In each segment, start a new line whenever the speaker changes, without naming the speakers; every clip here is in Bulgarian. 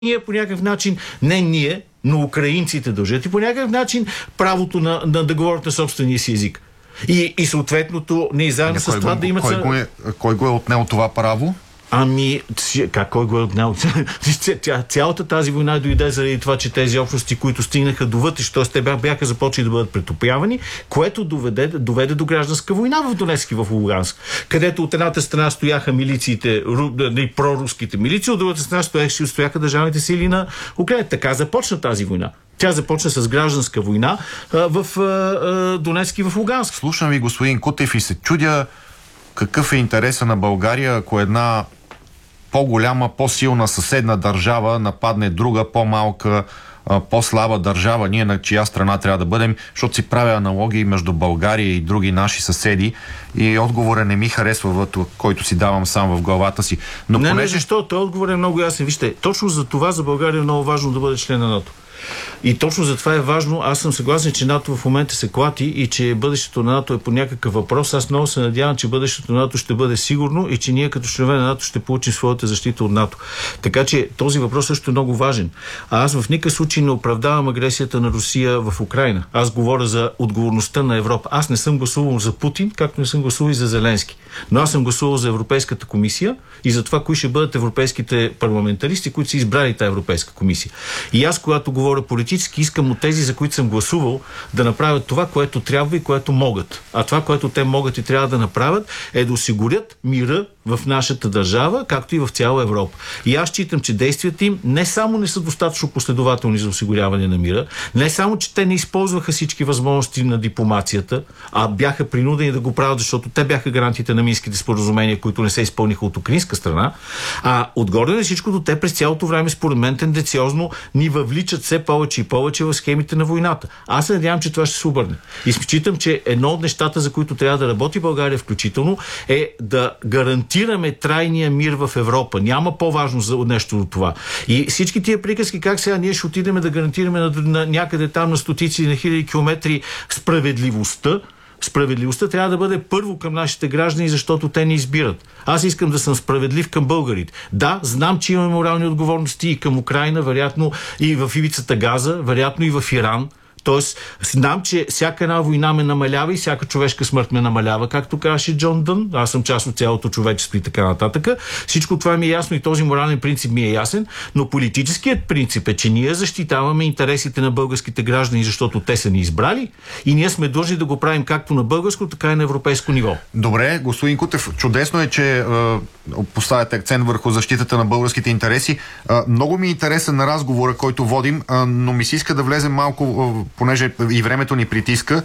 ние по някакъв начин, не ние, но украинците дължат и по някакъв начин правото да говорят на собствения си език. И съответното, не заедно с това да имат...
Кой го е отнел това право?
Ами, кой го е отнел? Цялата тази война дойде заради това, че тези общности, които стигнаха до вътре, т.е. те бяха започнали да бъдат претопявани, което доведе до гражданска война в Донецк и в Луганск, където от едната страна стояха милициите, проруските милиции, от другата страна стояха държавните сили на Украина. Така започна тази война. Тя започна с гражданска война в Донецк и в Луганск.
Слушам ви, господин Кутев, и се чудя какъв е интересът на България, ако една по-голяма, по-силна съседна държава нападне друга, по-малка, по-слаба държава, ние на чия страна трябва да бъдем, защото си правя аналогии между България и други наши съседи и отговорът не ми харесва, който си давам сам в главата си. Но
не, защо? Той отговор е много ясен. Вижте, точно за това за България е много важно да бъде член на НАТО. И точно за това е важно. Аз съм съгласен, че НАТО в момента се клати и че бъдещето на НАТО е по някакъв въпрос. Аз много се надявам, че бъдещето на НАТО ще бъде сигурно и че ние като членове на НАТО ще получим своята защита от НАТО. Така че този въпрос също е много важен. А аз в никакъв случай не оправдавам агресията на Русия в Украйна. Аз говоря за отговорността на Европа. Аз не съм гласувал за Путин, както не съм гласувал и за Зеленски. Но аз съм гласувал за Европейската комисия и за това, кои ще бъдат европейските парламентаристи, които са избрали тази Европейска комисия. И аз, когато говоря политически, искам от тези, за които съм гласувал, да направят това, което трябва и което могат. А това, което те могат и трябва да направят, е да осигурят мира в нашата държава, както и в цяла Европа. И аз считам, че действията им не само не са достатъчно последователни за осигуряване на мира, не само, че те не използваха всички възможности на дипломацията, а бяха принудени да го правят, защото те бяха гарантите на Минските споразумения, които не се изпълниха от украинска страна, а отгоре на всичкото, те през цялото време, според мен, тенденциозно ни въвличат все повече и повече в схемите на войната. Аз се надявам, че това ще се обърне. И считам, че едно от нещата, за които трябва да работи България включително, е да гарантираме трайния мир в Европа. Няма по-важно за нещо от това. И всички тия приказки, как сега ние ще отидем да гарантираме на някъде там на стотици, на хиляди километри справедливостта. Справедливостта трябва да бъде първо към нашите граждани, защото те ни избират. Аз искам да съм справедлив към българите. Да, знам, че имаме морални отговорности и към Украйна, вероятно и в ивицата Газа, вероятно и в Иран. Тоест, знам, че всяка една война ме намалява и всяка човешка смърт ме намалява, както казаше Джон Дън. Аз съм част от цялото човечество и така нататък. Всичко това ми е ясно и този морален принцип ми е ясен, но политическият принцип е, че ние защитаваме интересите на българските граждани, защото те са ни избрали и ние сме длъжни да го правим както на българско, така и на европейско ниво.
Добре, господин Кутев, чудесно е, че поставяте акцент върху защитата на българските интереси. Много ми е интересен на разговора, който водим, но ми се иска да влезем малко, понеже и времето ни притиска,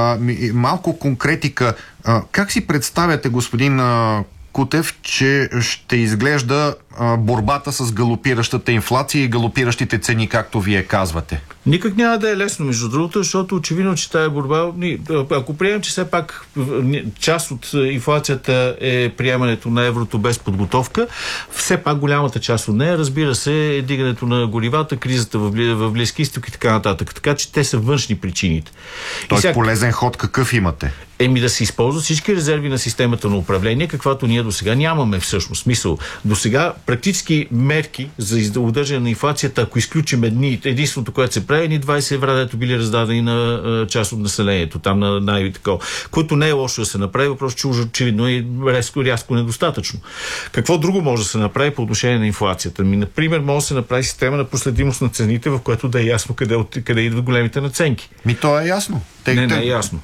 малко конкретика. Как си представяте, господин Кутев, че ще изглежда борбата с галопиращата инфлация и галопиращите цени, както вие казвате?
Никак няма да е лесно, между другото, защото очевидно, че тая борба... Ако приемем, че все пак част от инфлацията е приемането на еврото без подготовка, все пак голямата част от нея, разбира се, е дигането на горивата, кризата в Близки изток и така нататък. Така че те са външни причините.
Тоест полезен ход какъв имате?
Да се използват всички резерви на системата на управление, каквато ние до сега нямаме всъщност. Смисъл, до сега практически мерки за удържане на инфлацията, ако изключим единственото, което се прави, 20 евро, дето били раздадени на част от населението, там на най-такова, което не е лошо да се направи, въпрос, че очевидно е рязко недостатъчно. Какво друго може да се направи по отношение на инфлацията? Например, може да се направи система на проследимост на цените, в което да е ясно къде идват големите наценки.
То е ясно.
Не е ясно.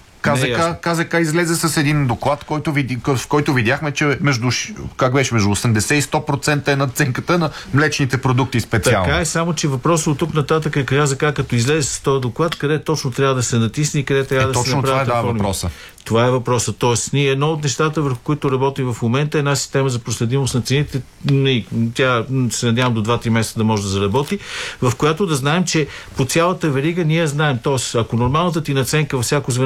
КЗК излезе с един доклад, в който видяхме, че между 80 и 100% е надценката на млечните продукти специално.
Така е, само че въпросът от тук нататък е КЗК, като излезе с този доклад, къде точно трябва да се натисне и къде трябва да се направят реформи.
Въпроса.
Това е въпросът. Тоест, ние едно от нещата, върху които работим в момента, е една система за проследимост на цените. Тя се надявам до 2-3 месеца да може да заработи, в която да знаем, че по цялата верига ние знаем. Тоест, ако нормалната ти наценка във всяко звено на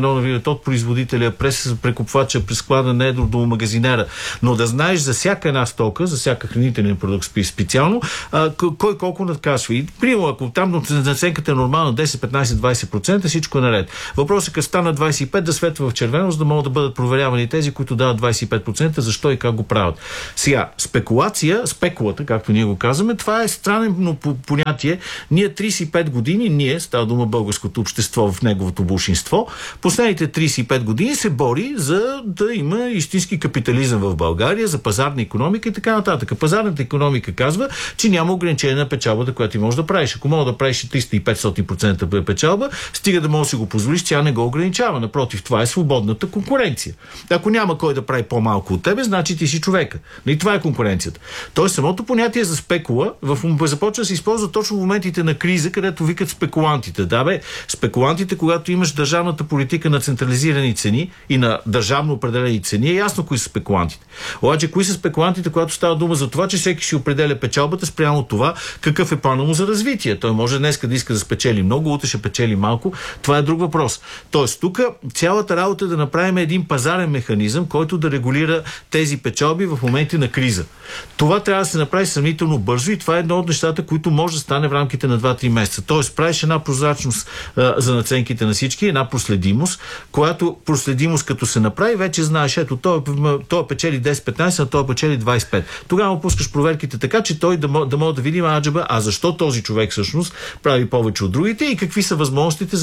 потребителят, от производителя, през прекупвача, през склада на едро до магазинера, но да знаеш за всяка една стока, за всяка хранителен продукт специално, кой колко надкашва. И примерно, ако там наценката е нормална 10, 15, 20%, всичко е наред. Въпросът е, като стана 25, да светва в червено, за да могат да бъдат проверявани тези, които дават 25%, защо и как го правят. Сега, спекулата, както ние го казваме, това е странно понятие. Ние 35 години, става дума българското общество в неговото большинство, последните 35 години се бори за да има истински капитализъм в България, за пазарна икономика и така нататък. Пазарната икономика казва, че няма ограничение на печалбата, която ти можеш да правиш. Ако мога да правиш 300 и 500% печалба, стига да можеш да си го позволиш, тя не го ограничава. Напротив, това е свободната конкуренция. Ако няма кой да прави по-малко от тебе, значи ти си човека. И това е конкуренцията. Тоест, самото понятие за спекула започва да се използва точно в моментите на криза, където викат спекулантите. Спекулантите, когато имаш държавната политика на централизирани цени и на държавно определени цени, е ясно кои са спекулантите. Обаче, кои са спекулантите, когато става дума за това, че всеки си определя печалбата спрямо това, какъв е плана му за развитие. Той може днеска да иска да спечели много, утре ще печели малко. Това е друг въпрос. Тоест, тук цялата работа е да направим един пазарен механизъм, който да регулира тези печалби в моменти на криза. Това трябва да се направи сравнително бързо и това е едно от нещата, които може да стане в рамките на 2-3 месеца. Тоест, правиш една прозрачност за наценките на всички, една проследимост, която проследимост като се направи, вече знаеш, ето, той печели 10-15, а той печели 25. Тогава пускаш проверките така, че той да може да видим защо този човек всъщност прави повече от другите и какви са възможностите,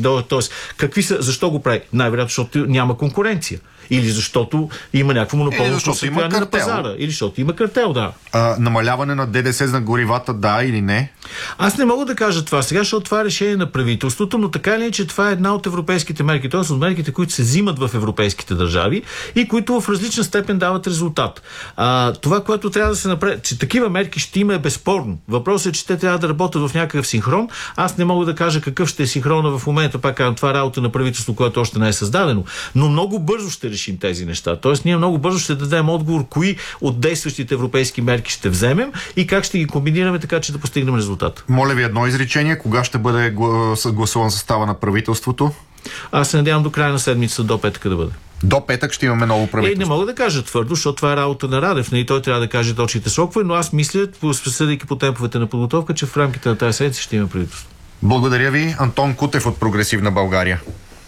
защо го прави? Най-вероятно, защото няма конкуренция. Или защото има някакво монополно състояние на пазара. Или защото има картел, да.
Намаляване на ДДС на горивата, да или не?
Аз не мога да кажа това сега, защото това е решение на правителството, но така или иначе това е една от европейските мерки, т.е. от мерките, които се взимат в европейските държави и които в различна степен дават резултат. Това, което трябва да се направи, че такива мерки ще има, е безспорно. Въпросът е, че те трябва да работят в някакъв синхрон. Аз не мога да кажа какъв ще е синхрона в момента, пак казвам, това е работа на правителство, което още не е създадено, но много бързо ще решим тези неща. Тоест, ние много бързо ще дадем отговор, кои от действащите европейски мерки ще вземем и как ще ги комбинираме така, че да постигнем резултат.
Моля ви едно изречение. Кога ще бъде гласуван състава на правителството?
Аз се надявам до края на седмицата, до петъка да бъде.
До петък ще имаме ново правителство.
Не мога да кажа твърдо, защото това е работа на Радев. И той трябва да каже точните срокове, но аз мисля, съдейки по темповете на подготовка, че в рамките на тази седмица ще има правителство.
Благодаря ви. Антон Кутев от Прогресивна България.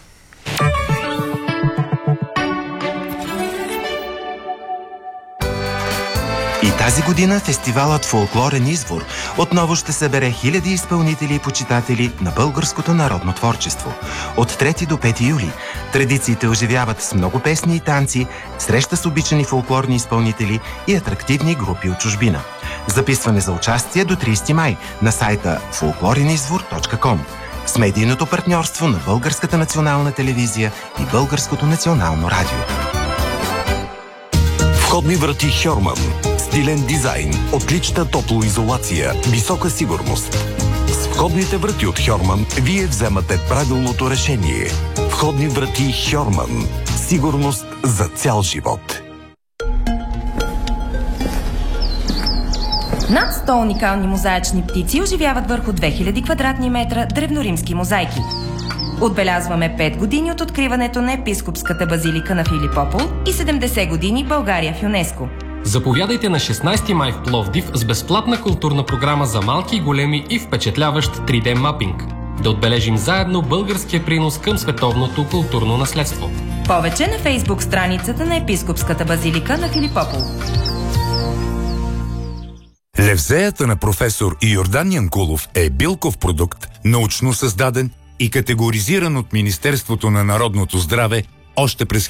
И тази година фестивалът Фолклорен извор отново ще събере хиляди изпълнители и почитатели на българското народно творчество. От 3 до 5 юли традициите оживяват с много песни и танци, среща с обичани фолклорни изпълнители и атрактивни групи от чужбина. Записване за участие до 30 май на сайта folkloreniзвор.com с медийното партньорство на Българската национална телевизия и Българското национално радио.
Входни врати Хьорман. Стилен дизайн, отлична топлоизолация, висока сигурност. С входните врати от Хьорман вие вземате правилното решение. Входни врати Хьорман. Сигурност за цял живот.
Над 100 уникални мозаични птици оживяват върху 2000 квадратни метра древноримски мозайки. Отбелязваме 5 години от откриването на епископската базилика на Филипопол и 70 години България в ЮНЕСКО.
Заповядайте на 16 май в Пловдив с безплатна културна програма за малки и големи и впечатляващ 3D мапинг. Да отбележим заедно българския принос към световното културно наследство.
Повече на Фейсбук страницата на епископската базилика на Филипопол.
Левзеята на професор Йордан Янкулов е билков продукт, научно създаден и категоризиран от Министерството на народното здраве още през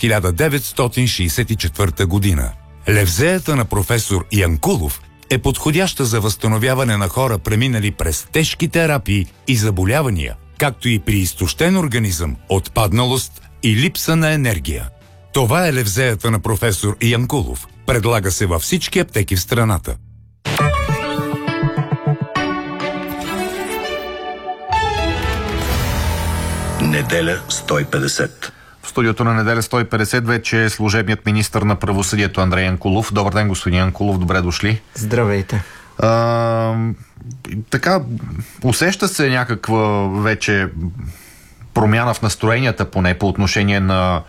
1964 година. Левзеята на професор Янкулов е подходяща за възстановяване на хора, преминали през тежки терапии и заболявания, както и при изтощен организъм, отпадналост и липса на енергия. Това е левзеята на професор Янкулов. Предлага се във всички аптеки в страната.
Неделя 150.
В студиото на Неделя 150 вече е служебният министър на правосъдието Андрей Янкулов. Добър ден, господин Янкулов, добре дошли.
Здравейте.
Така, усеща се някаква вече промяна в настроенията, поне по отношение на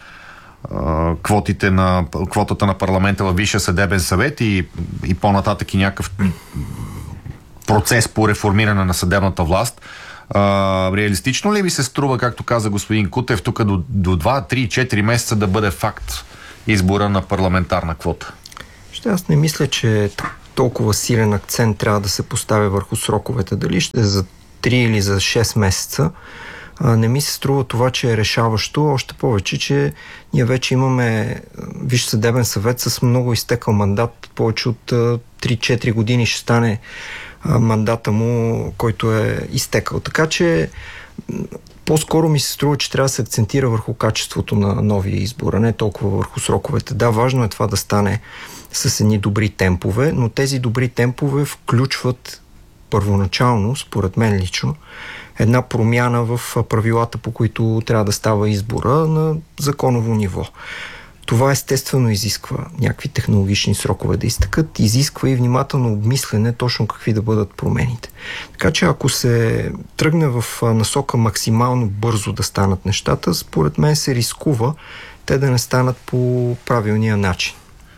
квотата на парламента във Висшия съдебен съвет и по-нататък и някакъв процес по реформиране на съдебната власт. Реалистично ли ви се струва, както каза господин Кутев, тук до 2, 3, 4 месеца да бъде факт избора на парламентарна квота?
Аз не мисля, че толкова силен акцент трябва да се поставя върху сроковете. Дали ще е за 3 или за 6 месеца. Не ми се струва това, че е решаващо. Още повече, че ние вече имаме Висш съдебен съвет с много изтекал мандат. Повече от 3-4 години ще стане мандата му, който е изтекал. Така че по-скоро ми се струва, че трябва да се акцентира върху качеството на новия избор, а не толкова върху сроковете. Да, важно е това да стане с едни добри темпове, но тези добри темпове включват първоначално, според мен лично, една промяна в правилата, по които трябва да става избора на законово ниво. Това естествено изисква някакви технологични срокове да изтъкат, изисква и внимателно обмислене точно какви да бъдат промените. Така че ако се тръгне в насока максимално бързо да станат нещата, според мен се рискува те да не станат по правилния начин.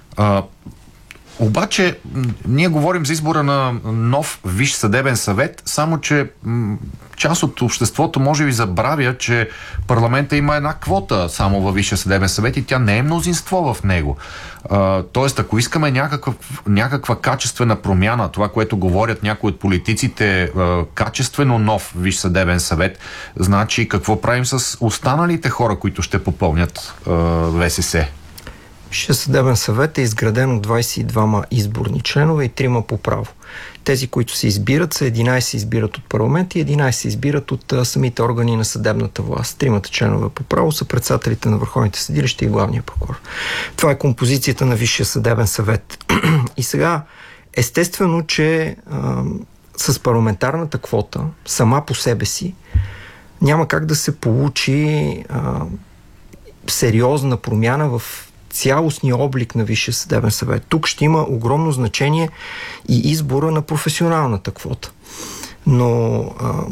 Обаче, ние говорим за избора на нов Висш съдебен съвет, само че част от обществото може би забравя, че парламента има една квота само във Висшия съдебен съвет и тя не е мнозинство в него. Тоест, ако искаме някаква качествена промяна, това, което говорят някои от политиците, качествено нов Висш съдебен съвет, значи какво правим с останалите хора, които ще попълнят ВСС?
Висшия съдебен съвет е изграден от 22 изборни членове и 3 по право. Тези, които се избират, са 11 се избират от парламент и 11 се избират от самите органи на съдебната власт. 3 членове по право са председателите на върховните съдилища и главния прокурор. Това е композицията на Висшия съдебен съвет. И сега, естествено, че с парламентарната квота, сама по себе си, няма как да се получи сериозна промяна в цялостния облик на Висшия съдебен съвет. Тук ще има огромно значение и избора на професионалната квота. Но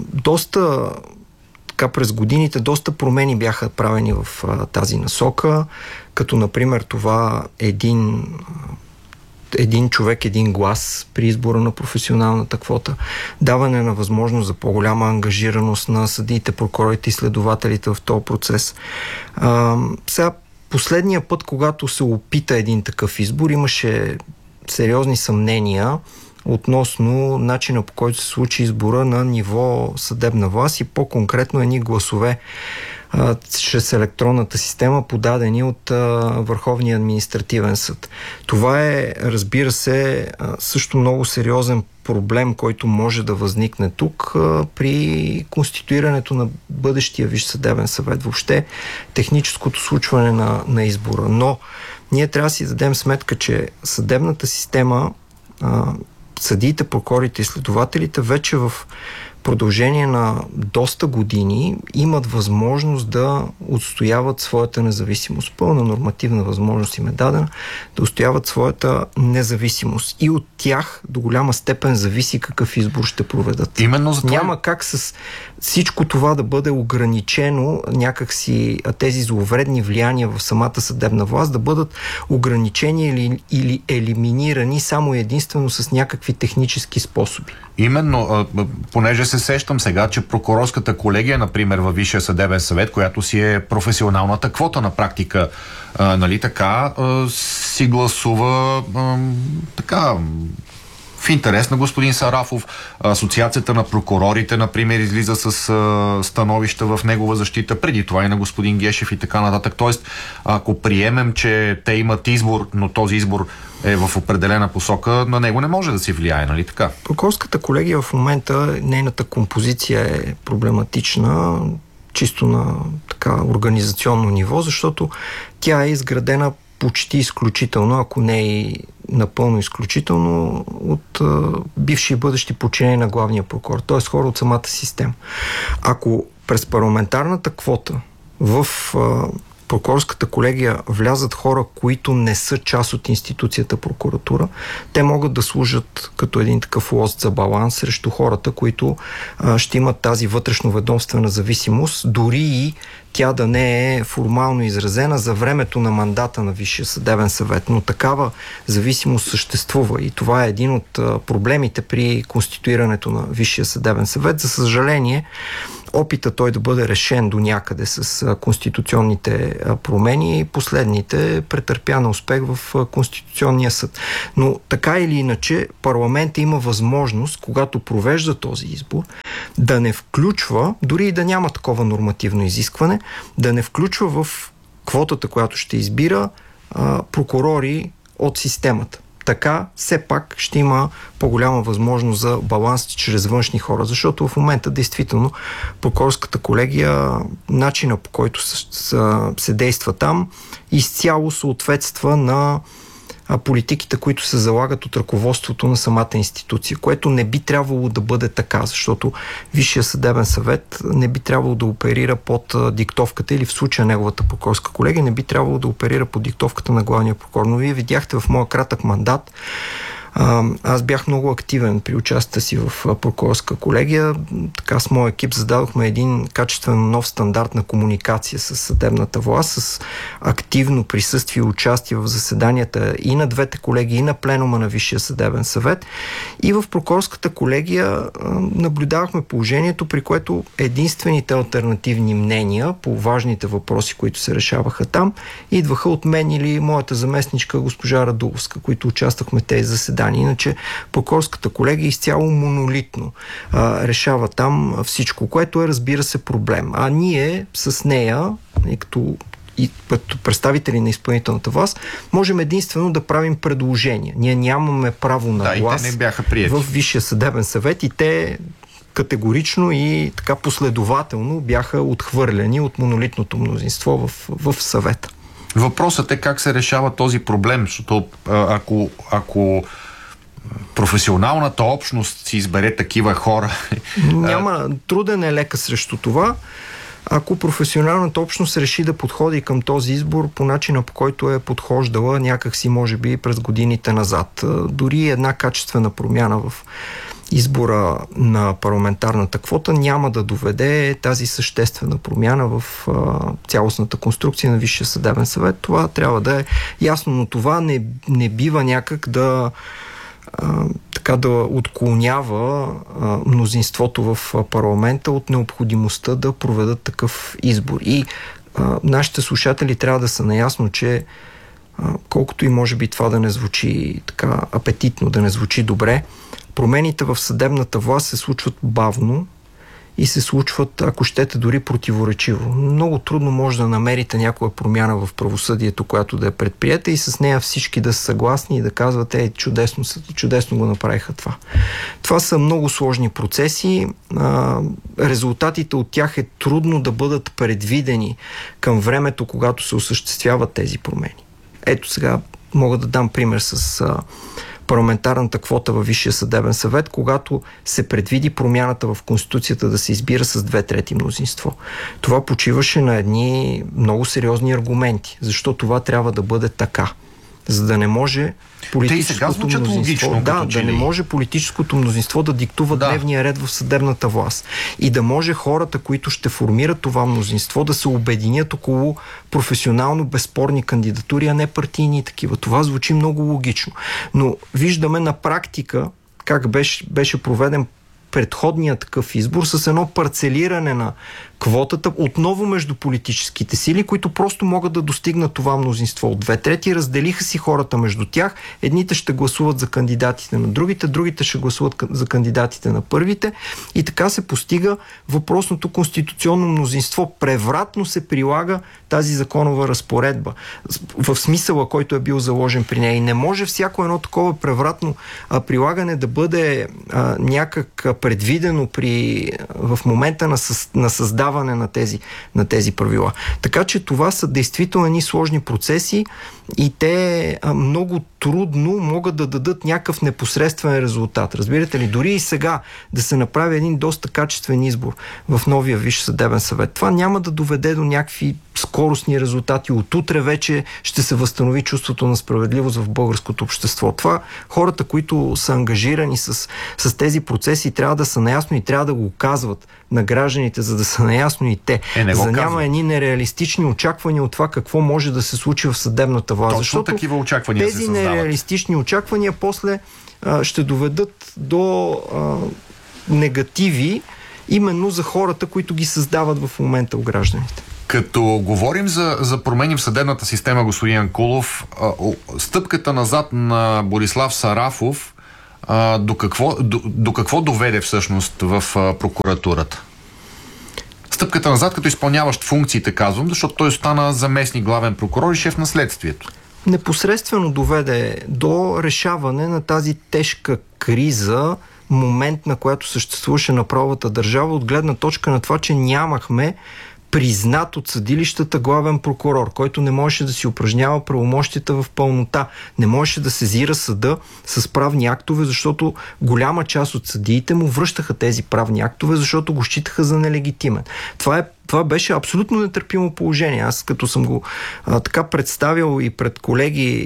през годините доста промени бяха правени в тази насока, като например това един човек, един глас при избора на професионалната квота, даване на възможност за по-голяма ангажираност на съдиите, прокурорите и следователите в този процес. Сега последния път, когато се опита един такъв избор, имаше сериозни съмнения относно начина, по който се случи избора на ниво съдебна власт и по-конкретно едни гласове чрез електронната система, подадени от Върховния административен съд. Това е, разбира се, също много сериозен проблем, който може да възникне тук при конституирането на бъдещия Висш съдебен съвет. Въобще техническото случване на избора. Но ние трябва да си дадем сметка, че съдебната система, съдиите, прокурорите и следователите вече в продължение на доста години имат възможност да отстояват своята независимост. Пълна нормативна възможност им е дадена да отстояват своята независимост. И от тях до голяма степен зависи какъв избор ще проведат.
Именно за това...
Няма как с всичко това да бъде ограничено някакси тези зловредни влияния в самата съдебна власт да бъдат ограничени или елиминирани само единствено с някакви технически способи.
Именно, понеже се сещам сега, че прокурорската колегия, например, във Висшия съдебен съвет, която си е професионалната квота на практика, нали така, си гласува така в интерес на господин Сарафов. Асоциацията на прокурорите, например, излиза с становища в негова защита, преди това и на господин Гешев и така нататък. Тоест, ако приемем, че те имат избор, но този избор е в определена посока, на него не може да си влияе, нали така?
Прокурорската колегия в момента, нейната композиция е проблематична, чисто на така организационно ниво, защото тя е изградена почти изключително, ако не и напълно изключително, от бивши и бъдещи подчинени на главния прокурор, т.е. хора от самата система. Ако през парламентарната квота в прокурорската колегия влязат хора, които не са част от институцията прокуратура, те могат да служат като един такъв лост за баланс срещу хората, които ще имат тази вътрешноведомствена зависимост, дори и тя да не е формално изразена за времето на мандата на Висшия съдебен съвет. Но такава зависимост съществува и това е един от проблемите при конституирането на Висшия съдебен съвет. За съжаление, опита той да бъде решен до някъде с конституционните промени и последните претърпя на успех в Конституционния съд. Но така или иначе парламентът има възможност, когато провежда този избор, да не включва, дори и да няма такова нормативно изискване, да не включва в квотата, която ще избира, прокурори от системата. Така все пак ще има по-голяма възможност за баланс чрез външни хора, защото в момента действително прокурорската колегия, начина по който се действа там, изцяло съответства на политиките, които се залагат от ръководството на самата институция, което не би трябвало да бъде така, защото Висшия съдебен съвет не би трябвало да оперира под диктовката или в случая неговата прокурорска колегия не би трябвало да оперира под диктовката на главния прокурор. Но вие видяхте в моя кратък мандат, аз бях много активен при участието си в прокурорска колегия. Така с моя екип зададохме един качествено нов стандарт на комуникация с съдебната власт, с активно присъствие и участие в заседанията и на двете колегии, и на пленума на Висшия съдебен съвет. И в прокурорската колегия наблюдавахме положението, при което единствените алтернативни мнения по важните въпроси, които се решаваха там, идваха от мен или моята заместничка госпожа Радуловска, които участвахме в тези заседания. Иначе прокурорската колегия изцяло монолитно решава там всичко, което е, разбира се, проблем. А ние с нея, като представители на изпълнителната власт, можем единствено да правим предложения. Ние нямаме право на глас в Висшия съдебен съвет и те категорично и така последователно бяха отхвърляни от монолитното мнозинство в съвета.
Въпросът е как се решава този проблем, защото ако професионалната общност си избере такива хора...
Няма труден е лека срещу това. Ако професионалната общност реши да подходи към този избор по начина, по който е подхождала някакси, може би, през годините назад. Дори една качествена промяна в избора на парламентарната квота няма да доведе тази съществена промяна в цялостната конструкция на Висшия съдебен съвет. Това трябва да е ясно, но това не бива някак да отклонява мнозинството в парламента от необходимостта да проведат такъв избор. И нашите слушатели трябва да са наясно, че колкото и може би това да не звучи така апетитно, да не звучи добре, промените в съдебната власт се случват бавно и се случват, ако щете, дори противоречиво. Много трудно може да намерите някоя промяна в правосъдието, която да е предприета и с нея всички да са съгласни и да казват, чудесно го направиха това. Това са много сложни процеси. Резултатите от тях е трудно да бъдат предвидени към времето, когато се осъществяват тези промени. Ето сега мога да дам пример с парламентарната квота във Висшия съдебен съвет, когато се предвиди промяната в Конституцията да се избира с 2/3 мнозинство. Това почиваше на едни много сериозни аргументи. Защо това трябва да бъде така? За да не може политическото мнозинство, да не може политическото мнозинство да диктува дневния ред в съдебната власт. И да може хората, които ще формират това мнозинство, да се обединят около професионално безспорни кандидатури, а не партийни такива. Това звучи много логично. Но виждаме на практика как беше проведен предходния такъв избор с едно парцелиране на квотата отново между политическите сили, които просто могат да достигнат това мнозинство от 2/3. Разделиха си хората между тях. Едните ще гласуват за кандидатите на другите ще гласуват за кандидатите на първите и така се постига въпросното конституционно мнозинство. Превратно се прилага тази законова разпоредба в смисъла, който е бил заложен при нея. И не може всяко едно такова превратно прилагане да бъде някак предвидено в момента на създаване на тези правила. Така че това са действително едни сложни процеси и те много трудно могат да дадат някакъв непосредствен резултат. Разбирате ли? Дори и сега да се направи един доста качествен избор в новия Висш съдебен съвет, това няма да доведе до някакви скоростни резултати. От утре вече ще се възстанови чувството на справедливост в българското общество. Това хората, които са ангажирани с тези процеси, трябва да са наясно и трябва да го казват на гражданите, за да са наясно и те. За да няма едни нереалистични очаквания от това какво може да се случи в съдебната власт.
Точно
защото
такива очаквания
тези нереалистични очаквания после ще доведат до негативи именно за хората, които ги създават в момента у гражданите.
Като говорим за промени в съдебната система, господин Янкулов, стъпката назад на Борислав Сарафов до какво доведе всъщност в прокуратурата? Стъпката назад като изпълняващ функциите, казвам, защото той стана заместник главен прокурор и шеф на следствието.
Непосредствено доведе до решаване на тази тежка криза, момент, на която съществуваше на правовата държава, от гледна точка на това, че нямахме признат от съдилищата главен прокурор, който не можеше да си упражнява правомощията в пълнота. Не можеше да сезира съда с правни актове, защото голяма част от съдиите му връщаха тези правни актове, защото го считаха за нелегитимен. Това беше абсолютно нетърпимо положение. Аз като съм го така представил и пред колеги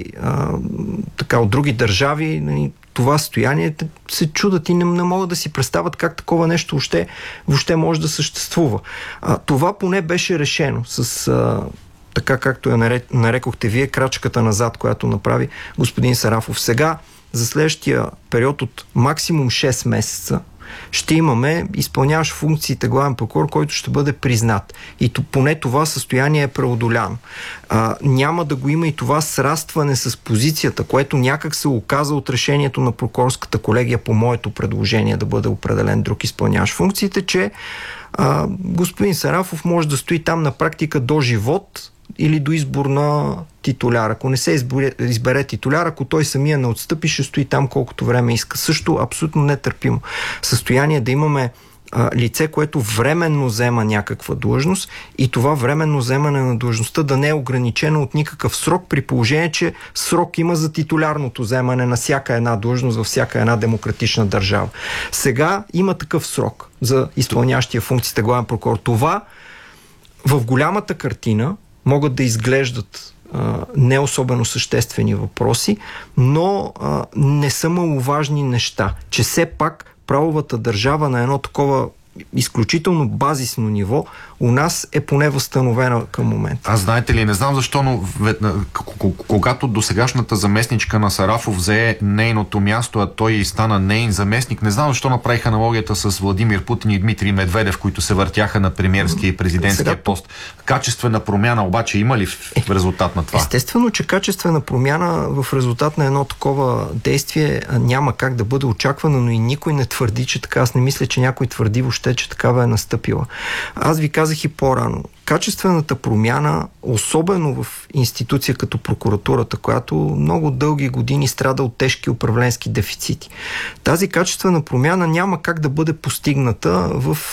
така от други държави, това състояние се чудат и не могат да си представят как такова нещо въобще може да съществува. Това поне беше решено с така както я нарекохте вие, крачката назад, която направи господин Сарафов. Сега, за следващия период от максимум 6 месеца, ще имаме изпълняващ функциите главен прокурор, който ще бъде признат. И поне това състояние е преодоляно. Няма да го има и това срастване с позицията, което някак се оказа от решението на прокурорската колегия по моето предложение да бъде определен друг изпълняващ функциите, че господин Сарафов може да стои там на практика до живот или до избор на титуляр. Ако не се избере титуляр, ако той самия не отстъпи, ще стои там колкото време иска. Също абсолютно нетърпимо състояние да имаме лице, което временно взема някаква длъжност и това временно вземане на длъжността да не е ограничено от никакъв срок, при положение, че срок има за титулярното вземане на всяка една длъжност във всяка една демократична държава. Сега има такъв срок за изпълнящия функциите главен прокурор. Това в голямата картина могат да изглеждат не особено съществени въпроси, но не са маловажни неща, че все пак правовата държава на едно такова изключително базисно ниво у нас е поне възстановена към момента.
Аз знаете ли, не знам защо, но когато досегашната заместничка на Сарафов взе нейното място, а той стана нейн заместник, не знам защо направиха аналогията с Владимир Путин и Дмитрий Медведев, които се въртяха на премиерския и президентския пост. Качествена промяна обаче има ли в резултат на това?
Естествено, че качествена промяна в резултат на едно такова действие няма как да бъде очаквана, но и никой не твърди, че така. Аз не мисля, че някой твърди въобще, че такава е настъпила. Аз ви казах и по-рано. Качествената промяна, особено в институция като прокуратурата, която много дълги години страда от тежки управленски дефицити. Тази качествена промяна няма как да бъде постигната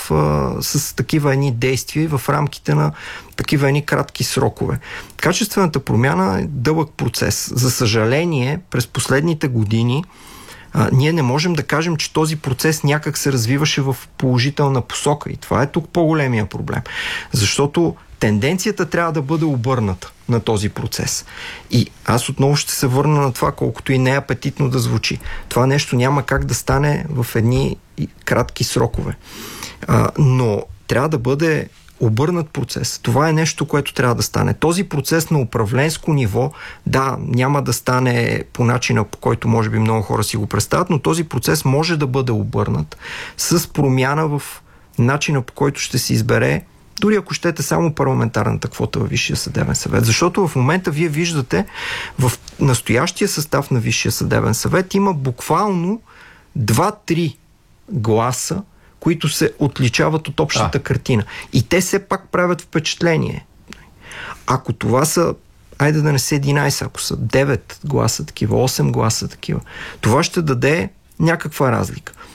с такива едни действия в рамките на такива едни кратки срокове. Качествената промяна е дълъг процес. За съжаление, през последните години ние не можем да кажем, че този процес някак се развиваше в положителна посока. И това е тук по-големия проблем. Защото тенденцията трябва да бъде обърната на този процес. И аз отново ще се върна на това, колкото и не е апетитно да звучи. Това нещо няма как да стане в едни кратки срокове. Но трябва да бъде обърнат процес. Това е нещо, което трябва да стане. Този процес на управленско ниво, да, няма да стане по начина, по който може би много хора си го представят, но този процес може да бъде обърнат с промяна в начина, по който ще се избере, дори ако щете само парламентарната квота във Висшия съдебен съвет. Защото в момента вие виждате в настоящия състав на Висшия съдебен съвет има буквално 2-3 гласа, които се отличават от общата картина. И те все пак правят впечатление. Ако това са, айде да не са 11, ако са 9 гласа такива, 8 гласа такива, това ще даде някаква разлика.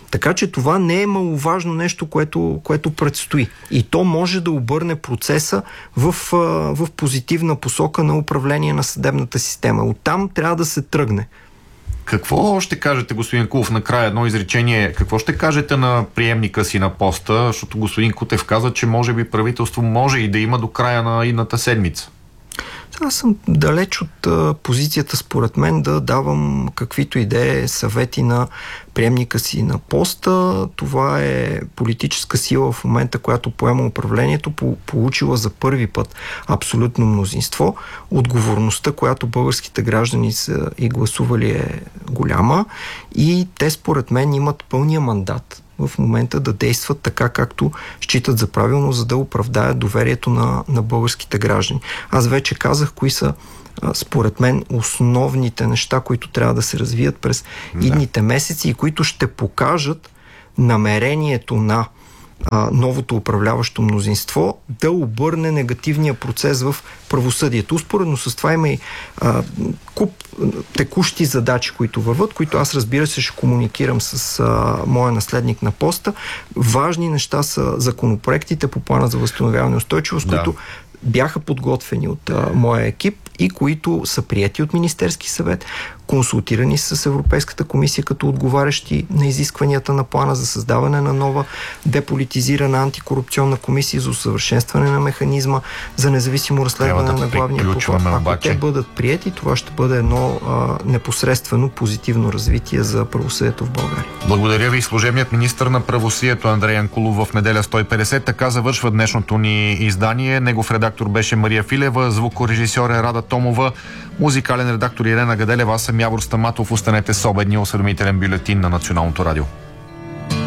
Така че това не е маловажно нещо, което предстои. И то може да обърне процеса в позитивна посока на управление на съдебната система. Оттам трябва да се тръгне.
Какво ще кажете, господин Кулов, накрая едно изречение? Какво ще кажете на приемника си на поста? Защото господин Кутев каза, че може би правителство може и да има до края на идната седмица.
Аз съм далеч от позицията, според мен, да давам каквито идеи съвети на приемника си на поста. Това е политическа сила в момента, която поема управлението, получила за първи път абсолютно мнозинство. Отговорността, която българските граждани са и гласували, е голяма и те, според мен, имат пълния мандат в момента да действат така, както считат за правилно, за да оправдаят доверието на българските граждани. Аз вече казах кои са, според мен, основните неща, които трябва да се развият през идните месеци и които ще покажат намерението на новото управляващо мнозинство да обърне негативния процес в правосъдието. Успоредно с това има и куп текущи задачи, които върват, които аз, разбира се, ще комуникирам с моя наследник на поста. Важни неща са законопроектите по плана за възстановяване и устойчивост, които бяха подготвени от моя екип и които са приети от Министерски съвет, консултирани с Европейската комисия като отговарящи на изискванията на плана за създаване на нова деполитизирана антикорупционна комисия за усъвършенстване на механизма за независимо разследване на главния прокурор. Ако те бъдат приети, това ще бъде едно непосредствено позитивно развитие за правосъдието в България.
Благодаря ви. Служебният министър на правосъдието Андрей Янкулов в неделя 150. Така завършва днешното ни издание. Негов редактор беше Мария Филева, звукорежисьор е Рада Томова, музикален редактор Ирена Гаделева. Аз съм Явор Стаматов. Останете с обедния осведомителен бюлетин на Националното радио.